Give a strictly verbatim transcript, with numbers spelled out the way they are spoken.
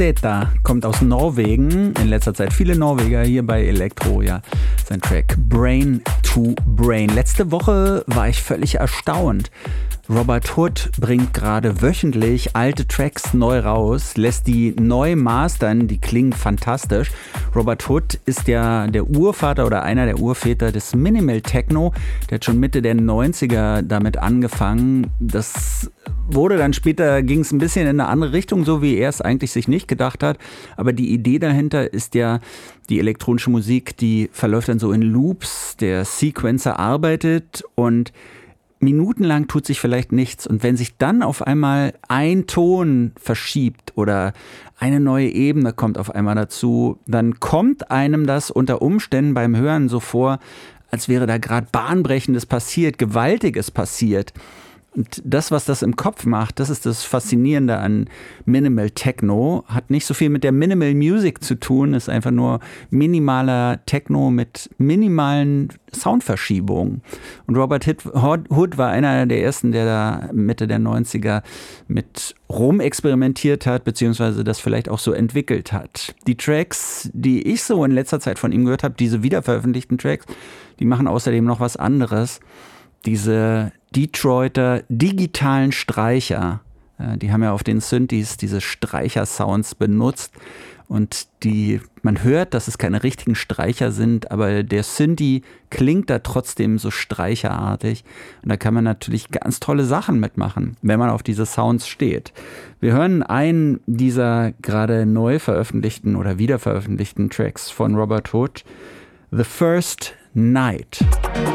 Teta kommt aus Norwegen. In letzter Zeit viele Norweger hier bei Elektro. Ja, sein Track Brain to Brain. Letzte Woche war ich völlig erstaunt. Robert Hood bringt gerade wöchentlich alte Tracks neu raus, lässt die neu mastern, die klingen fantastisch. Robert Hood ist ja der Urvater oder einer der Urväter des Minimal Techno. Der hat schon Mitte der neunziger damit angefangen. Das wurde dann später, ging es ein bisschen in eine andere Richtung, so wie er es eigentlich sich nicht gedacht hat. Aber die Idee dahinter ist ja, die elektronische Musik, die verläuft dann so in Loops. Der Sequencer arbeitet und minutenlang tut sich vielleicht nichts. Und wenn sich dann auf einmal ein Ton verschiebt oder eine neue Ebene kommt auf einmal dazu, dann kommt einem das unter Umständen beim Hören so vor, als wäre da gerade Bahnbrechendes passiert, Gewaltiges passiert. Und das, was das im Kopf macht, das ist das Faszinierende an Minimal Techno. Hat nicht so viel mit der Minimal Music zu tun, ist einfach nur minimaler Techno mit minimalen Soundverschiebungen. Und Robert Hood war einer der ersten, der da Mitte der neunziger mit rumexperimentiert hat, beziehungsweise das vielleicht auch so entwickelt hat. Die Tracks, die ich so in letzter Zeit von ihm gehört habe, diese wiederveröffentlichten Tracks, die machen außerdem noch was anderes. Diese Detroiter digitalen Streicher, die haben ja auf den Synthes diese Streicher-Sounds benutzt und die, man hört, dass es keine richtigen Streicher sind, aber der Synthi klingt da trotzdem so streicherartig und da kann man natürlich ganz tolle Sachen mitmachen, wenn man auf diese Sounds steht. Wir hören einen dieser gerade neu veröffentlichten oder wiederveröffentlichten Tracks von Robert Hood, The First Night.